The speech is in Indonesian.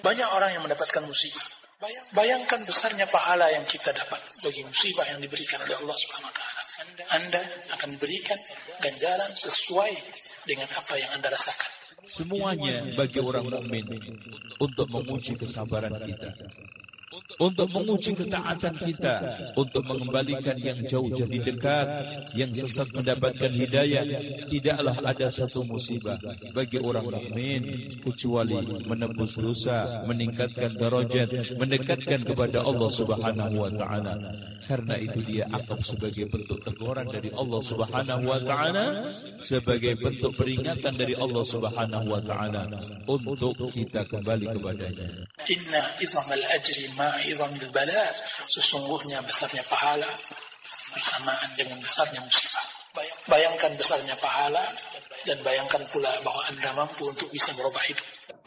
Banyak orang yang mendapatkan musibah. Bayangkan besarnya pahala yang kita dapat bagi musibah yang diberikan oleh Allah Subhanahu wa taala. Anda akan berikan ganjaran sesuai dengan apa yang Anda rasakan. Semuanya bagi orang mukmin untuk menguji kesabaran kita, untuk menguji ketaatan kita, untuk mengembalikan yang jauh jadi dekat, yang sesat mendapatkan hidayah. Tidaklah ada satu musibah bagi orang mukmin kecuali menebus dosa, meningkatkan darajat, mendekatkan kepada Allah Subhanahu wa taala. Karena itu dia anggap sebagai bentuk teguran dari Allah Subhanahu wa taala, sebagai bentuk peringatan dari Allah Subhanahu wa taala untuk kita kembali kepadanya. Inna izamal ajri ma'izamil bala. Sesungguhnya besarnya pahala bersamaan dengan besarnya musibah. Bayangkan besarnya pahala dan bayangkan pula bahwa Anda mampu untuk bisa merubah hidup.